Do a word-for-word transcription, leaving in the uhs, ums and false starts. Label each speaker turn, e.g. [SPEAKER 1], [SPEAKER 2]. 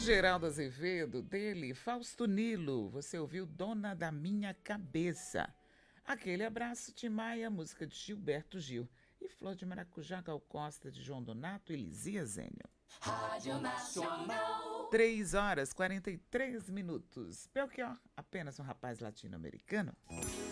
[SPEAKER 1] Geraldo Azevedo, dele, Fausto Nilo, você ouviu Dona da Minha Cabeça. Aquele abraço, Tim Maia, música de Gilberto Gil. E Flor de Maracujá, Gal Costa, de João Donato e Lizia Zênio.
[SPEAKER 2] Rádio Nacional.
[SPEAKER 1] três horas e quarenta e três minutos. Belchior, apenas um rapaz latino-americano.